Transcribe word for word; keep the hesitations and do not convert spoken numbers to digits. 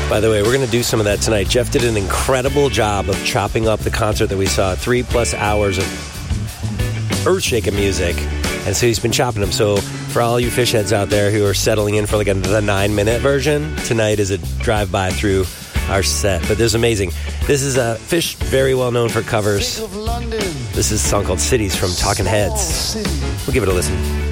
By the way, we're going to do some of that tonight. Jeff did an incredible job of chopping up the concert that we saw. Three plus hours of earth-shaking music. And so he's been chopping them. So for all you fish heads out there who are settling in for like a, the nine-minute version, tonight is a drive-by through our set. But this is amazing. This is a Fish very well known for covers. This is a song called Cities from Talking Heads. We'll give it a listen.